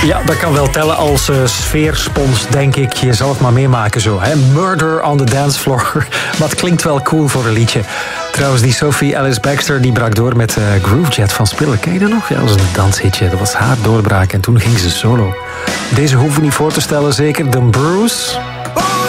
Ja, dat kan wel tellen als sfeerspons, denk ik. Je zal het maar meemaken zo. Hè? Murder on the dance floor. Maar het klinkt wel cool voor een liedje. Trouwens, die Sophie Alice Baxter die brak door met Groovejet van Spiller. Ken je dat nog? Ja, dat was een danshitje. Dat was haar doorbraak en toen ging ze solo. Deze hoeven we niet voor te stellen, zeker. De Bruce.